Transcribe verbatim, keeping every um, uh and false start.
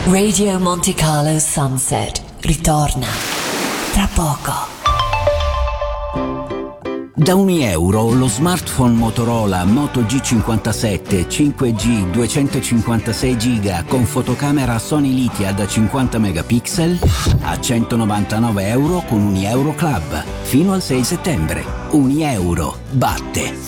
Radio Monte Carlo Sunset ritorna tra poco. Da un euro lo smartphone Motorola Moto G cinquantasette cinque G duecentocinquantasei giga con fotocamera Sony Lithia da cinquanta megapixel a centonovantanove euro con Unieuro Club fino al sei settembre. Unieuro batte